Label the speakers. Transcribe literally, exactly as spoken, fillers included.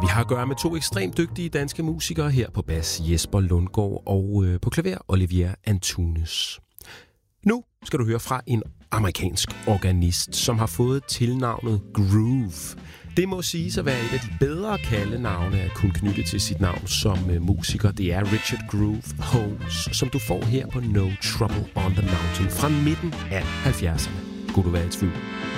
Speaker 1: Vi har at gøre med to ekstremt dygtige danske musikere her på bas, Jesper Lundgaard, og øh, på klaver, Olivier Antunes. Nu skal du høre fra en amerikansk organist, som har fået tilnavnet Groove. Det må siges at være et af de bedre kaldenavne at kunne knytte til sit navn som øh, musiker. Det er Richard Groove Holmes, som du får her på No Trouble on the Mountain fra midten af halvfjerdserne. Skulle du være i tvivl?